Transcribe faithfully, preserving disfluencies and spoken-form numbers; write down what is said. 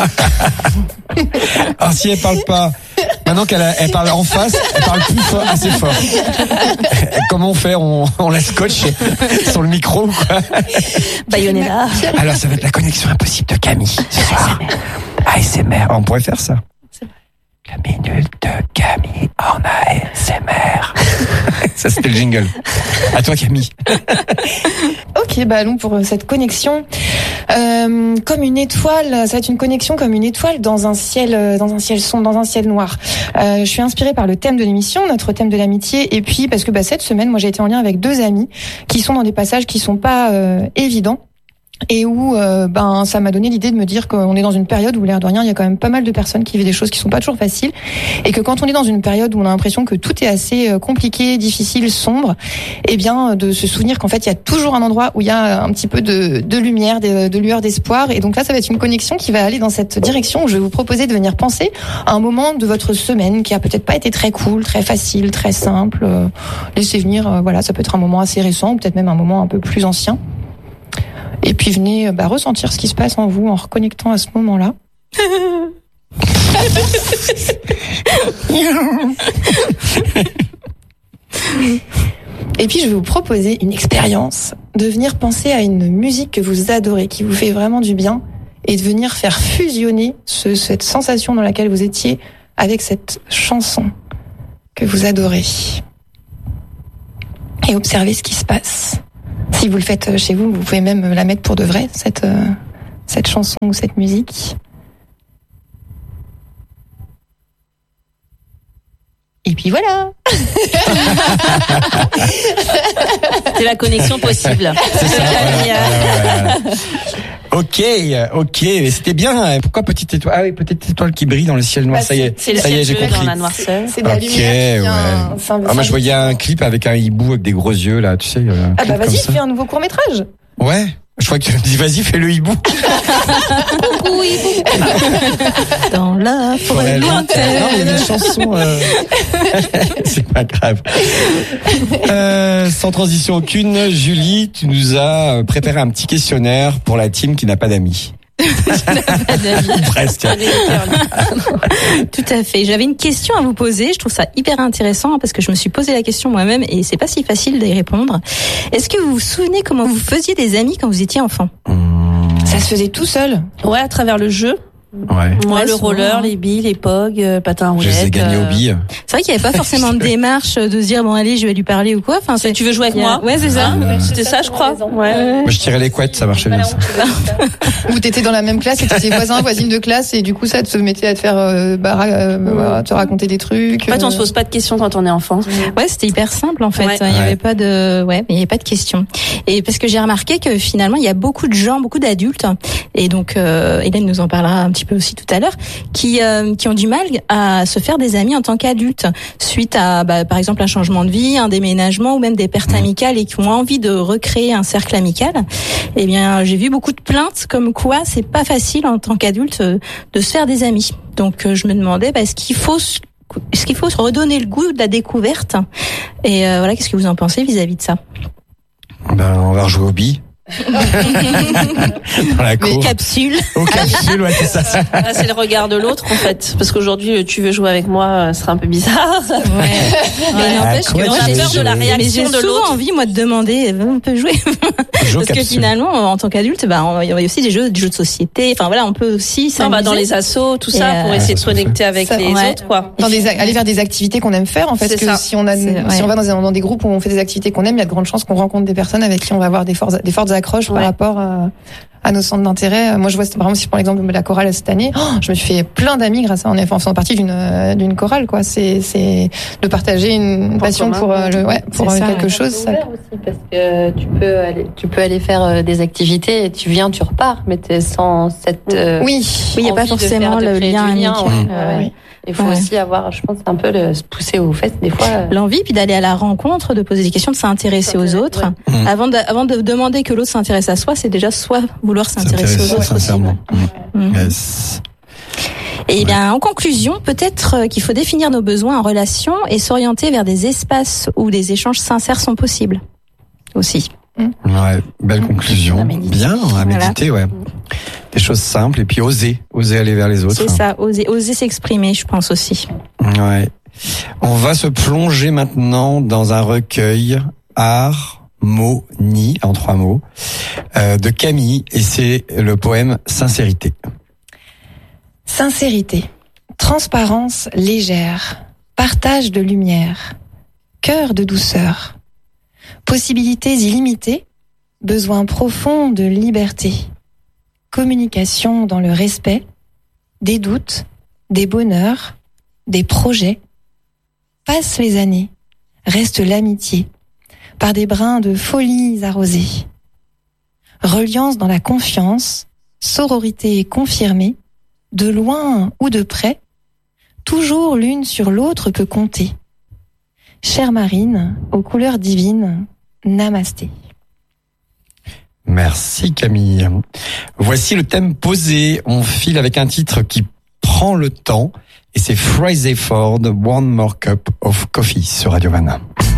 Alors si elle parle pas, maintenant qu'elle a, elle parle en face, elle parle plus fort, assez fort. Comment on fait? On, on la scotche sur le micro ou quoi? Bayonetta. Alors ça va être la connexion impossible de Camille ce soir. A S M R. On pourrait faire ça. La minute de Camille en A S M R. Ça, c'était le jingle. À toi, Camille. Ok, bah allons pour cette connexion. Euh, comme une étoile, ça va être une connexion comme une étoile dans un ciel, dans un ciel sombre, dans un ciel noir. Euh, je suis inspirée par le thème de l'émission, notre thème de l'amitié, et puis parce que bah, cette semaine, moi, j'ai été en lien avec deux amis qui sont dans des passages qui sont pas euh, évidents. Et où euh, ben ça m'a donné l'idée de me dire qu'on est dans une période où l'air de rien il y a quand même pas mal de personnes qui vivent des choses qui sont pas toujours faciles, et que quand on est dans une période où on a l'impression que tout est assez compliqué, difficile, sombre, eh bien de se souvenir qu'en fait il y a toujours un endroit où il y a un petit peu de, de lumière, de, de lueur, d'espoir. Et donc là ça va être une connexion qui va aller dans cette direction où je vais vous proposer de venir penser à un moment de votre semaine qui a peut-être pas été très cool, très facile, très simple. Euh, laissez venir, euh, voilà, ça peut être un moment assez récent, ou peut-être même un moment un peu plus ancien. Et puis venez bah, ressentir ce qui se passe en vous en reconnectant à ce moment-là. Et puis je vais vous proposer une expérience de venir penser à une musique que vous adorez, qui vous fait vraiment du bien, et de venir faire fusionner ce, cette sensation dans laquelle vous étiez avec cette chanson que vous adorez. Et observez ce qui se passe. Si vous le faites chez vous, vous pouvez même la mettre pour de vrai, cette, euh, cette chanson ou cette musique. Et puis voilà. C'est la connexion possible. C'est ça. Voilà, voilà. Ok, ok, c'était bien. Pourquoi petite étoile? Ah oui, petite étoile qui brille dans le ciel noir. Bah, ça y est, c'est ça y est, j'ai compris. Dans la noirceur. C'est de la ok, lumière qui vient, ouais. Enfin, ah, moi je voyais un clip avec un hibou avec des gros yeux là, tu sais. Ah bah vas-y, fais un nouveau court métrage. Ouais. Je crois que tu me dis, vas-y, fais le hibou. Coucou, hibou. Dans la forêt lointaine. Non, il y a des chansons. Euh... C'est pas grave. Euh, sans transition aucune, Julie, tu nous as préparé un petit questionnaire pour la team qui n'a pas d'amis. Presque. Tout à fait. J'avais une question à vous poser. Je trouve ça hyper intéressant parce que je me suis posé la question moi-même et c'est pas si facile d'y répondre. Est-ce que vous vous souvenez comment vous faisiez des amis quand vous étiez enfant? Mmh. Ça se faisait tout seul. Ouais, à travers le jeu. Ouais. Moi, ouais, le roller, souvent. Les billes, les pogs, euh, patins à roulettes. Je les ai gagnés euh... aux billes. C'est vrai qu'il n'y avait pas forcément de démarche de se dire bon allez je vais lui parler ou quoi. Enfin, c'est... Tu veux jouer avec moi? Ouais, c'est ça. Ah, C'était ça, je crois. Ouais. Moi, je tirais les couettes, ça marchait bien ça. Ou t'étais dans la même classe et t'étais voisin, voisine de classe, et du coup ça te mettait à te faire euh, bah, euh, bah, te raconter des trucs. En fait, on se pose pas de questions quand on est enfant. Ouais, c'était hyper simple en fait. Ouais. Il y avait ouais. pas de, ouais, il y avait pas de questions. Et parce que j'ai remarqué que finalement il y a beaucoup de gens, beaucoup d'adultes, et donc euh, Hélène nous en parlera un petit peu aussi tout à l'heure, qui euh, qui ont du mal à se faire des amis en tant qu'adultes suite à bah, par exemple un changement de vie, un déménagement ou même des pertes amicales, et qui ont envie de recréer un cercle amical. Eh bien, j'ai vu beaucoup de plaintes comme quoi c'est pas facile en tant qu'adulte de se faire des amis. Donc je me demandais bah, est-ce qu'il faut est-ce qu'il faut se redonner le goût de la découverte, et euh, voilà, qu'est-ce que vous en pensez vis-à-vis de ça? Ben on va rejouer aux billes. Dans la cour. Mais capsule. Aux capsules, ouais, c'est ça. Ah, c'est le regard de l'autre, en fait. Parce qu'aujourd'hui, tu veux jouer avec moi, ce serait un peu bizarre. Ouais. Mais n'empêche quoi, que moi, tu j'ai veux peur de la jouer? réaction Mais j'ai de souvent l'autre. envie, moi, de demander, on peut jouer. Parce que finalement, en tant qu'adulte, bah, il y a aussi des jeux, des jeux de société. Enfin, voilà, on peut aussi Non, bah, s'amuser. dans les assos, tout ça, Et pour euh, essayer de se connecter avec ça, les ouais. autres, quoi. Dans des, aller vers des activités qu'on aime faire, en fait. C'est Que ça. si on a, C'est- si ouais. on va dans, un- dans des groupes où on fait des activités qu'on aime, il y a de grandes chances qu'on rencontre des personnes avec qui on va avoir des fortes, des fortes accroches Ouais. par rapport à, à nos centres d'intérêt. Moi, je vois, par exemple, si je prends l'exemple de la chorale cette année, oh, je me suis fait plein d'amis grâce à, en faisant partie d'une, euh, d'une chorale, quoi. C'est, c'est de partager une Point passion commun. pour, euh, le, ouais, pour C'est euh, ça, quelque ouais. chose. C'est Ça- ouvert aussi parce que tu peux aller, tu peux aller faire euh, des activités et tu viens, tu repars, mais t'es sans cette. euh, Oui. Oui, il n'y a pas envie de forcément faire, de le créer lien du lien, amical. ouais. Euh, Oui. Il faut Ouais. aussi avoir, je pense, un peu le, se pousser aux fesses des fois. euh, L'envie, puis d'aller à la rencontre, de poser des questions, de s'intéresser aux autres. Ouais. Mmh. Avant de, avant de demander que l'autre s'intéresse à soi, c'est déjà soit vouloir s'intéresser aux autres aussi. sincèrement. ouais. Mmh. Yes. Et bien, en conclusion, peut-être euh, qu'il faut définir nos besoins en relation et s'orienter vers des espaces où des échanges sincères sont possibles. Aussi. Ouais, belle conclusion. À méditer. Bien, à Voilà. méditer, ouais. Des choses simples et puis oser, oser aller vers les autres. C'est ça, oser, oser s'exprimer, je pense aussi. Ouais. On va se plonger maintenant dans un recueil harmonie, en trois mots, euh, de Camille, et c'est le poème Sincérité. Sincérité, transparence légère, partage de lumière, cœur de douceur, possibilités illimitées, besoin profond de liberté, communication dans le respect, des doutes, des bonheurs, des projets. Passent les années, reste l'amitié, par des brins de folies arrosées. Reliance dans la confiance, sororité confirmée, de loin ou de près, toujours l'une sur l'autre peut compter. Chère Marine, aux couleurs divines, namasté. Merci Camille. Voici le thème posé. On file avec un titre qui prend le temps et c'est Frazey Ford, One More Cup of Coffee sur Radio Vanna.